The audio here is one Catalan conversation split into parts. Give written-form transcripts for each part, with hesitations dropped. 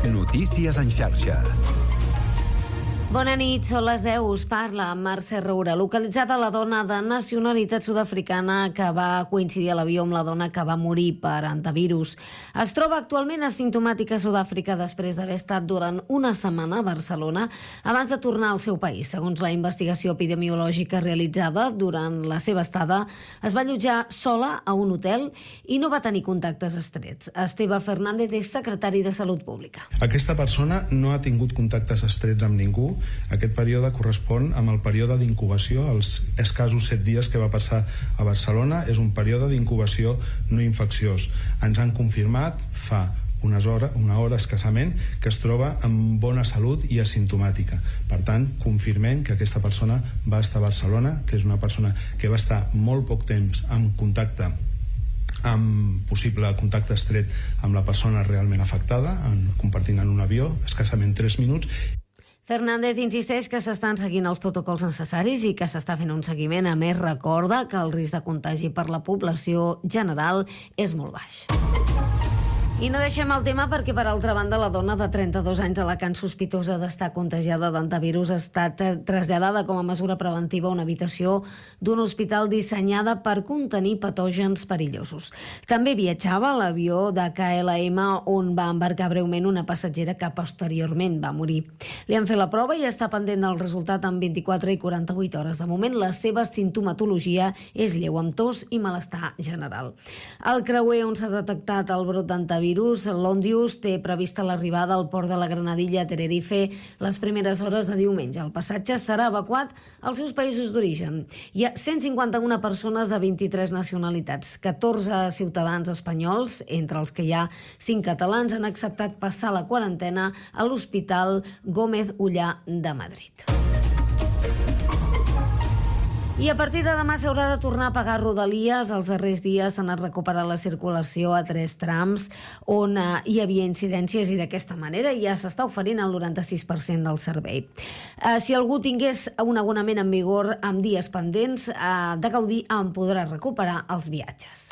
Notícies en xarxa. Bona nit, són les 10, us parla Mercè Roura. Localitzada la dona de nacionalitat sud-africana que va coincidir a l'avió amb la dona que va morir per antivirus. Es troba actualment asimptomàtica a Sud-àfrica després d'haver estat durant una setmana a Barcelona abans de tornar al seu país. Segons la investigació epidemiològica realitzada durant la seva estada, es va allotjar sola a un hotel i no va tenir contactes estrets. Esteve Fernández és secretari de Salut Pública. Aquesta persona no ha tingut contactes estrets amb ningú. Aquest període correspon amb el període d'incubació, els escassos 7 dies que va passar a Barcelona. És un període d'incubació no infecciós. Ens han confirmat fa una hora escassament que es troba amb bona salut i asimptomàtica. Per tant, confirmem que aquesta persona va estar a Barcelona, que és una persona que va estar molt poc temps en contacte, amb possible contacte estret amb la persona realment afectada, compartint en un avió escassament 3 minuts. Fernández insisteix que s'estan seguint els protocols necessaris i que s'està fent un seguiment. A més, recorda que el risc de contagi per la població general és molt baix. I no deixem el tema perquè, per altra banda, la dona de 32 anys d'Alacant sospitosa d'estar contagiada d'antivirus ha estat traslladada com a mesura preventiva a una habitació d'un hospital dissenyada per contenir patògens perillosos. També viatjava a l'avió de KLM on va embarcar breument una passatgera que posteriorment va morir. Li han fet la prova i està pendent del resultat en 24 i 48 hores. De moment, la seva sintomatologia és lleu, amb tos i malestar general. El creuer on s'ha detectat el brot d'antivirus, l'Ondius, té prevista l'arribada al port de la Granadilla a Tenerife les primeres hores de diumenge. El passatge serà evacuat als seus països d'origen. Hi ha 151 persones de 23 nacionalitats. 14 ciutadans espanyols, entre els que hi ha 5 catalans, han acceptat passar la quarantena a l'Hospital Gómez Ullà de Madrid. I a partir de demà s'haurà de tornar a pagar rodalies. Els darrers dies s'ha anat recuperant la circulació a 3 trams on hi havia incidències i d'aquesta manera ja s'està oferint el 96% del servei. Si algú tingués un abonament en vigor amb dies pendents de gaudir, en podrà recuperar els viatges.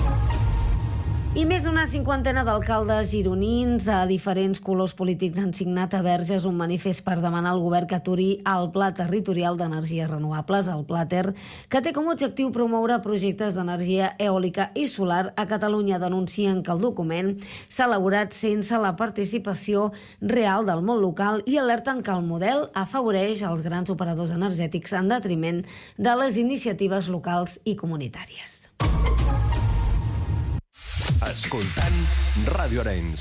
I més d'una cinquantena d'alcaldes gironins de diferents colors polítics han signat a Verges un manifest per demanar al govern que aturi el Pla Territorial d'Energies Renovables, el PLATER, que té com a objectiu promoure projectes d'energia eòlica i solar a Catalunya. Denuncien que el document s'ha elaborat sense la participació real del món local i alerten que el model afavoreix els grans operadors energètics en detriment de les iniciatives locals i comunitàries. Escoltant Ràdio Arenys.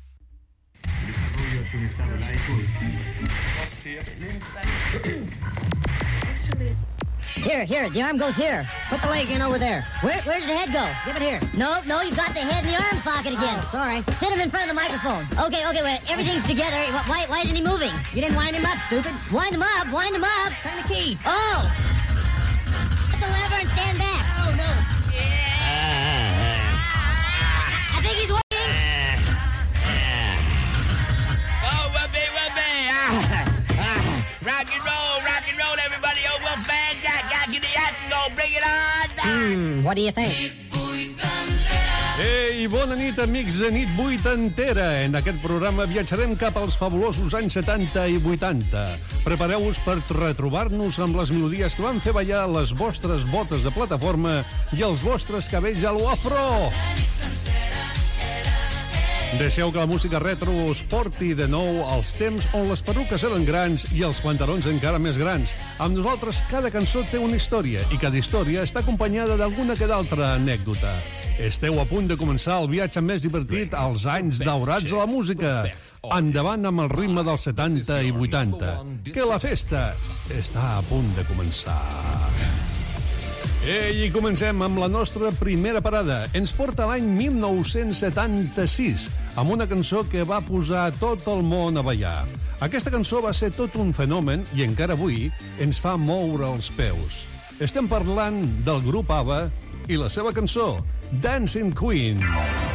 Here, the arm goes here. Put the leg in over there. Where's the head go? Give it here. No, you've got the head in the arm socket again. Oh, sorry. Sit him in front of the microphone. Okay, wait, everything's together. Why isn't he moving? You didn't wind him up, stupid. Wind him up. Turn the key. Oh! Hit the lever and stand back. Oh, no. I think he's waiting. Oh, Whoopie. Rock and roll, everybody. Oh, Wolfman Jack, get the hat and go. Bring it on. What do you think? Ei, bona nit, amics de Nit Vuitantera. En aquest programa viatjarem cap als fabulosos anys 70 i 80. Prepareu-vos per retrobar-nos amb les melodies que van fer ballar les vostres botes de plataforma i els vostres cabells a lo afro. Deixeu que la música retro us porti de nou als temps on les perruques eren grans i els pantalons encara més grans. Amb nosaltres cada cançó té una història i cada història està acompanyada d'alguna que d'altra anècdota. Esteu a punt de començar el viatge més divertit als anys daurats de la música. Endavant amb el ritme dels 70 i 80. Que la festa està a punt de començar. I comencem amb la nostra primera parada. Ens porta l'any 1976, amb una cançó que va posar tot el món a ballar. Aquesta cançó va ser tot un fenomen i encara avui ens fa moure els peus. Estem parlant del grup ABBA i la seva cançó, Dancing Queen.